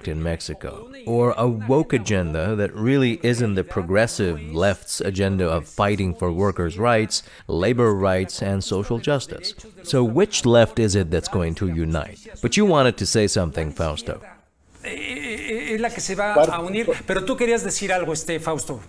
left in Mexico, or a woke agenda that really isn't the progressive left's agenda of fighting for workers' rights, labor rights, and social justice. So which left is it that's going to unite? But you wanted to say something, Fausto. Es la que se va a unir, pero tú querías decir algo, Fausto.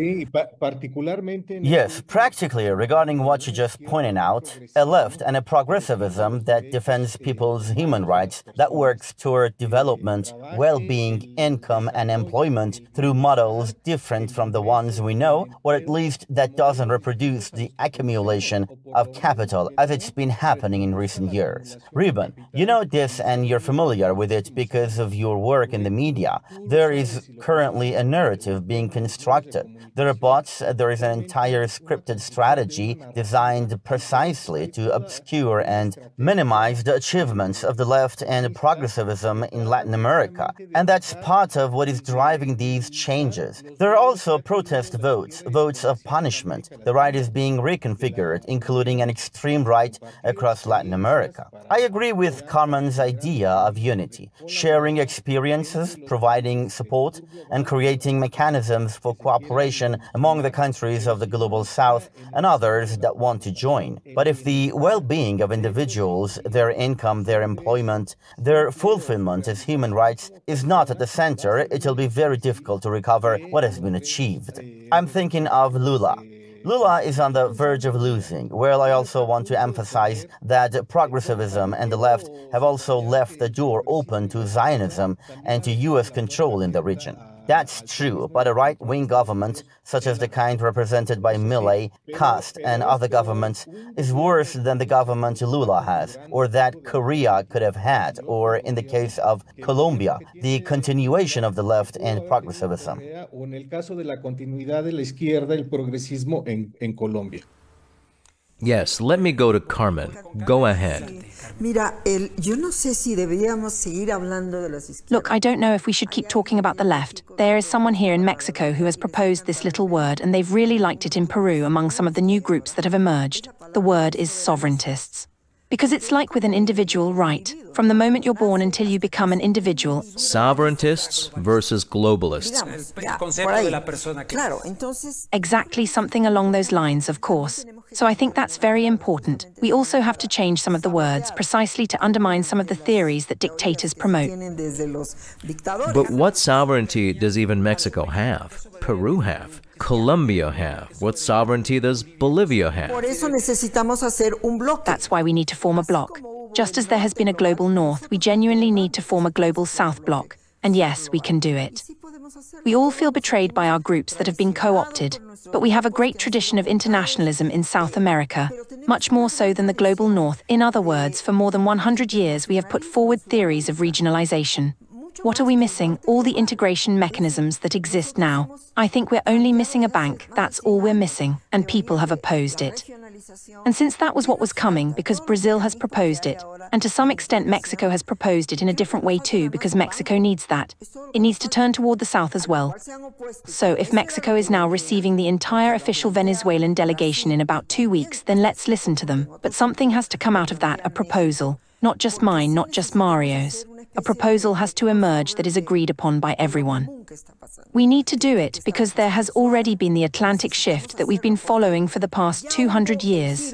Yes, practically, regarding what you just pointed out, a left and a progressivism that defends people's human rights, that works toward development, well-being, income, and employment through models different from the ones we know, or at least that doesn't reproduce the accumulation of capital as it's been happening in recent years. Ruben, you know this and you're familiar with it because of your work in the media. There is currently a narrative being constructed. There are bots, there is an entire scripted strategy designed precisely to obscure and minimize the achievements of the left and progressivism in Latin America. And that's part of what is driving these changes. There are also protest votes, votes of punishment. The right is being reconfigured, including an extreme right across Latin America. I agree with Carmen's idea of unity, sharing experiences, providing support, and creating mechanisms for cooperation among the countries of the Global South and others that want to join. But if the well-being of individuals, their income, their employment, their fulfillment as human rights is not at the center, it will be very difficult to recover what has been achieved. I'm thinking of Lula. Lula is on the verge of losing. Well, I also want to emphasize that progressivism and the left have also left the door open to Zionism and to U.S. control in the region. That's true, but a right-wing government, such as the kind represented by Milei, Kast, and other governments, is worse than the government Lula has, or that Korea could have had, or in the case of Colombia, the continuation of the left and progressivism. Yes, let me go to Carmen. Go ahead. Look, I don't know if we should keep talking about the left. There is someone here in Mexico who has proposed this little word, and they've really liked it in Peru among some of the new groups that have emerged. The word is sovereigntists. Because it's like with an individual right. From the moment you're born until you become an individual. Sovereigntists versus globalists. Exactly, something along those lines, of course. So I think that's very important. We also have to change some of the words precisely to undermine some of the theories that dictators promote. But what sovereignty does even Mexico have? Peru have? Colombia have? What sovereignty does Bolivia have? That's why we need to form a bloc. Just as there has been a global north, we genuinely need to form a global south bloc. And yes, we can do it. We all feel betrayed by our groups that have been co-opted, but we have a great tradition of internationalism in South America, much more so than the global north. In other words, for more than 100 years we have put forward theories of regionalization. What are we missing? All the integration mechanisms that exist now. I think we're only missing a bank, that's all we're missing, and people have opposed it. And since that was what was coming, because Brazil has proposed it, and to some extent Mexico has proposed it in a different way too, because Mexico needs that. It needs to turn toward the south as well. So if Mexico is now receiving the entire official Venezuelan delegation in about 2 weeks, then let's listen to them. But something has to come out of that, a proposal. Not just mine, not just Mario's. A proposal has to emerge that is agreed upon by everyone. We need to do it because there has already been the Atlantic shift that we've been following for the past 200 years.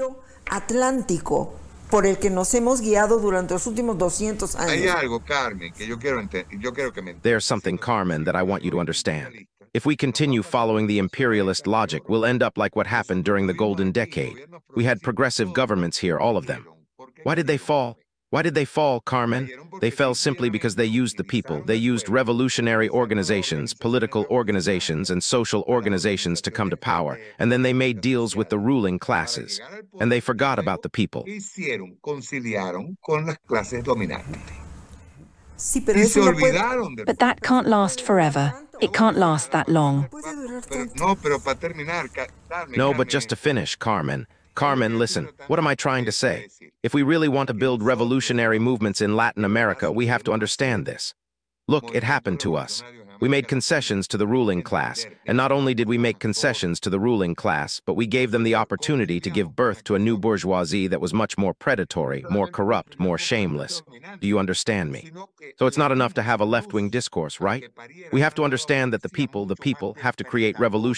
There's something, Carmen, that I want you to understand. If we continue following the imperialist logic, we'll end up like what happened during the Golden Decade. We had progressive governments here, all of them. Why did they fall? Why did they fall, Carmen? They fell simply because they used the people. They used revolutionary organizations, political organizations, and social organizations to come to power. And then they made deals with the ruling classes. And they forgot about the people. But that can't last forever. It can't last that long. No, but just to finish, Carmen. Carmen, listen, what am I trying to say? If we really want to build revolutionary movements in Latin America, we have to understand this. Look, it happened to us. We made concessions to the ruling class, and not only did we make concessions to the ruling class, but we gave them the opportunity to give birth to a new bourgeoisie that was much more predatory, more corrupt, more shameless. Do you understand me? So it's not enough to have a left-wing discourse, right? We have to understand that the people have to create revolution.